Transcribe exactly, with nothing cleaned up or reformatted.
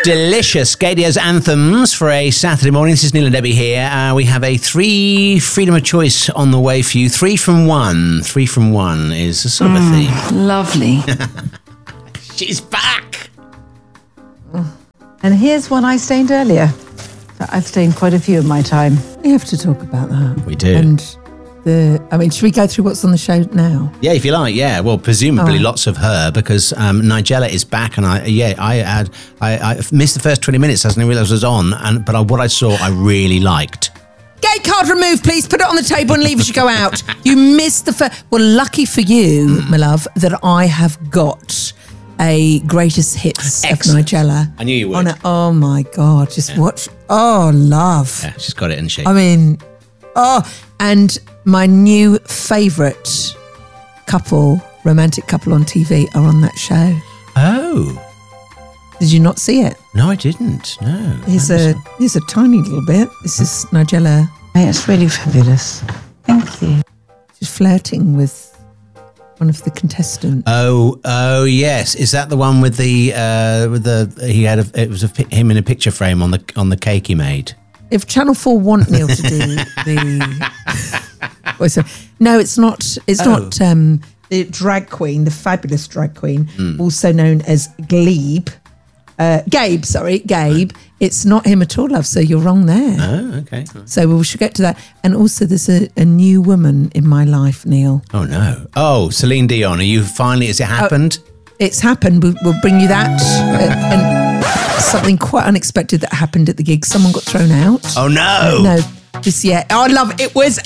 Delicious Gadia's Anthems for a Saturday morning. This is Neil and Debbie here. Uh, we have a three freedom of choice on the way for you. Three from one. Three from one is a sort of a Mm, theme. Lovely. She's back. And here's one I stained earlier. I've stained quite a few in my time. We have to talk about that. We do. And the, I mean, should we go through what's on the show now? Yeah, if you like, yeah. Well, presumably Oh. lots of her because um, Nigella is back, and I yeah I had I, I missed the first twenty minutes. I didn't realise it was on, and but I, what I saw I really liked. Gate card removed, please. Put it on the table and leave as you go out. You missed the first. Well, lucky for you, my love, that I have got a greatest hits Excellent. of Nigella. I knew you would. On a, oh my God, just Yeah. watch. Oh, love. Yeah, she's got it, isn't she? I mean, oh, and my new favourite couple, romantic couple on T V are on that show. Oh. Did you not see it? No, I didn't. No. Here's I a wasn't. here's a tiny little bit. This is Nigella. It's really fabulous. Thank you. She's flirting with one of the contestants. Oh, oh yes. Is that the one with the uh, with the he had a, it was a, pi- him in a picture frame on the on the cake he made. If Channel Four want Neil to do the, what's it? No, it's not. It's Oh. not um, the drag queen, the fabulous drag queen, Mm. also known as Glebe. Uh, Gabe, sorry, Gabe. It's not him at all, love. So you're wrong there. Oh, okay. So we should get to that. And also, there's a, a new woman in my life, Neil. Oh no. Oh, Celine Dion. Are you finally? Has it happened? It's happened. We'll, we'll bring you that. Uh, and something quite unexpected that happened at the gig. Someone got thrown out. Oh no. No, this yeah. Oh, I love it. Was